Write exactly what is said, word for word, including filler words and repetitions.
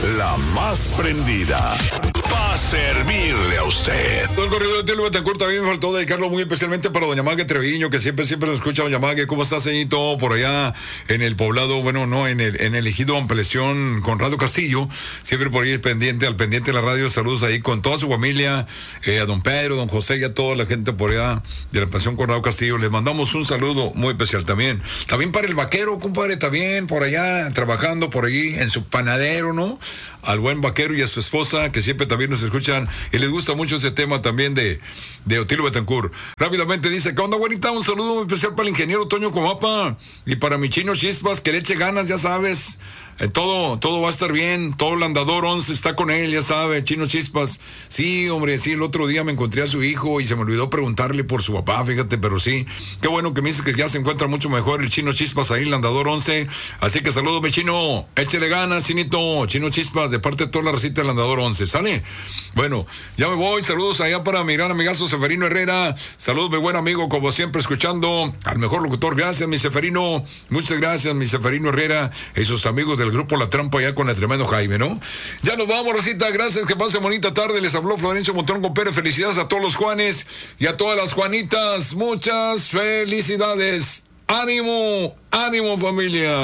la más prendida. Para servirle a usted. Todo el corrido de Tilo Betancourt también me faltó dedicarlo muy especialmente para doña Mague Treviño, que siempre, siempre nos escucha. Doña Mague, ¿cómo está, señorito? Por allá en el poblado, bueno, no, en el, en el ejido Ampliación Conrado Castillo. Siempre por ahí pendiente, al pendiente de la radio. Saludos ahí con toda su familia, eh, a don Pedro, don José y a toda la gente por allá de la Ampliación Conrado Castillo. Les mandamos un saludo muy especial también. También para el vaquero, compadre, también por allá trabajando por allí en su panadero, ¿no? Al buen vaquero y a su esposa, que siempre también nos escuchan y les gusta mucho ese tema también de, de Otilio Betancourt. Rápidamente dice, ¿qué onda, güerita? Un saludo muy especial para el ingeniero Toño Comapa y para mi chino Chispas, que le eche ganas, ya sabes. Eh, todo, todo va a estar bien, todo el andador once está con él, ya sabe, Chino Chispas. Sí, hombre, sí, el otro día me encontré a su hijo y se me olvidó preguntarle por su papá, fíjate, pero sí, qué bueno que me dice que ya se encuentra mucho mejor el Chino Chispas ahí, el andador once. Así que saludos, mi chino, échele ganas, chinito, Chino Chispas, de parte de toda la recita del andador once, ¿sale? Bueno, ya me voy, saludos allá para mi gran amigazo Seferino Herrera, saludos, mi buen amigo, como siempre, escuchando al mejor locutor. Gracias, mi Seferino, muchas gracias, mi Seferino Herrera, y sus amigos del grupo La Trampa ya con el tremendo Jaime, ¿no? Ya nos vamos, Rosita, gracias, que pasen bonita tarde. Les habló Florencio Montón con Pérez. Felicidades a todos los Juanes y a todas las Juanitas, muchas felicidades. Ánimo, ánimo, familia.